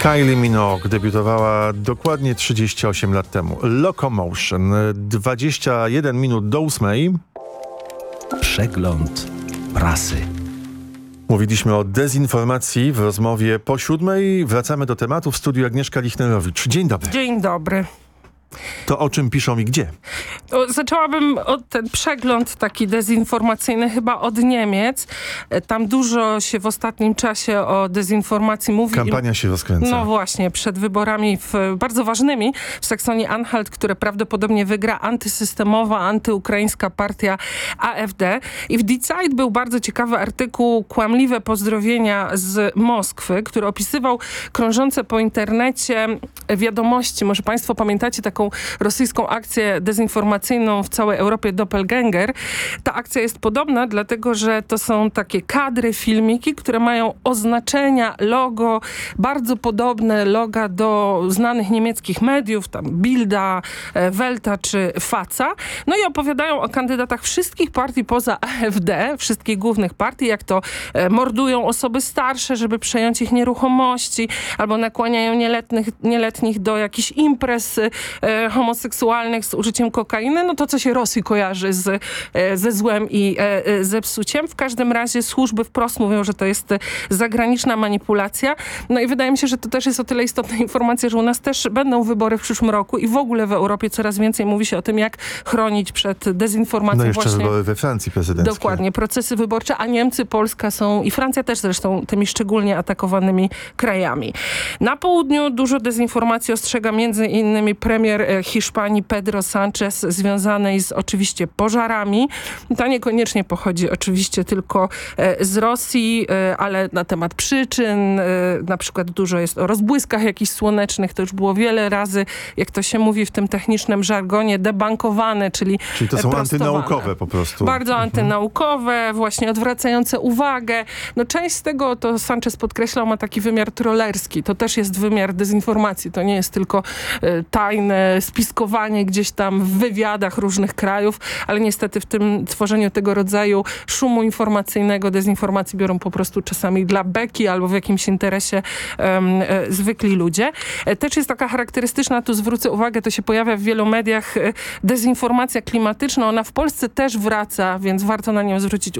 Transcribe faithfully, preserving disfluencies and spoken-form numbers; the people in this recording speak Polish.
Kylie Minogue debiutowała dokładnie trzydzieści osiem lat temu. Locomotion, dwadzieścia jeden minut do ósmej. Przegląd prasy. Mówiliśmy o dezinformacji w rozmowie po siódmej. Wracamy do tematu w studiu Agnieszka Lichnerowicz. Dzień dobry. Dzień dobry. To o czym piszą i gdzie? O, zaczęłabym od ten przegląd taki dezinformacyjny chyba od Niemiec. Tam dużo się w ostatnim czasie o dezinformacji mówi. Kampania się rozkręca. No właśnie, przed wyborami w, bardzo ważnymi w Saksonii-Anhalt, które prawdopodobnie wygra antysystemowa, antyukraińska partia A F D. I w Die Zeit był bardzo ciekawy artykuł Kłamliwe pozdrowienia z Moskwy, który opisywał krążące po internecie wiadomości. Może państwo pamiętacie taką rosyjską akcję dezinformacyjną w całej Europie Doppelganger. Ta akcja jest podobna, dlatego że to są takie kadry, filmiki, które mają oznaczenia, logo, bardzo podobne loga do znanych niemieckich mediów, tam Bilda, Welta czy Faca. No i opowiadają o kandydatach wszystkich partii poza A F D, wszystkich głównych partii, jak to mordują osoby starsze, żeby przejąć ich nieruchomości, albo nakłaniają nieletnich, nieletnich do jakichś imprez e, homoseksualnych z użyciem kokainy, no to co się Rosji kojarzy z, e, ze złem i e, ze psuciem. W każdym razie służby wprost mówią, że to jest zagraniczna manipulacja. No i wydaje mi się, że to też jest o tyle istotna informacja, że u nas też będą wybory w przyszłym roku i w ogóle w Europie coraz więcej mówi się o tym, jak chronić przed dezinformacją. No jeszcze właśnie wybory we Francji prezydenckie. Dokładnie, procesy wyborcze, a Niemcy, Polska są i Francja też zresztą tymi szczególnie atakowanymi krajami. Na południu dużo dezinformacji ostrzega między innymi premier Hiszpanii Pedro Sanchez, związanej z oczywiście pożarami. Ta niekoniecznie pochodzi oczywiście tylko z Rosji, ale na temat przyczyn, na przykład dużo jest o rozbłyskach jakichś słonecznych, to już było wiele razy, jak to się mówi w tym technicznym żargonie, debankowane, czyli Czyli to są prostowane. antynaukowe po prostu. Bardzo mhm. antynaukowe, właśnie odwracające uwagę. No część z tego, to Sanchez podkreślał, ma taki wymiar trollerski. To też jest wymiar dezinformacji. To nie jest tylko y, tajne spiskowanie gdzieś tam w wywiadach różnych krajów, ale niestety w tym tworzeniu tego rodzaju szumu informacyjnego, dezinformacji biorą po prostu czasami dla beki albo w jakimś interesie um, y, zwykli ludzie. Y, też jest taka charakterystyczna, tu zwrócę uwagę, to się pojawia w wielu mediach, y, dezinformacja klimatyczna. Ona w Polsce też wraca, więc warto na nią zwrócić